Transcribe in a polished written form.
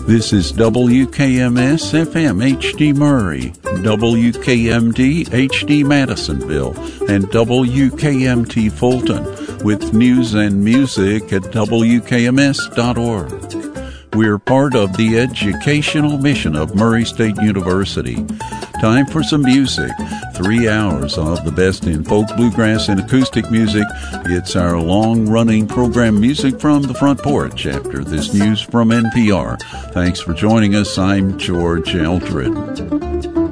This is WKMS FM HD Murray, WKMD HD Madisonville, and WKMT Fulton, with news and music at WKMS.org. We're part of the educational mission of Murray State University. Time for some music. 3 hours of the best in folk, bluegrass, and acoustic music. It's our long-running program, Music from the Front Porch, after this news from NPR. Thanks for joining us. I'm George Eldred.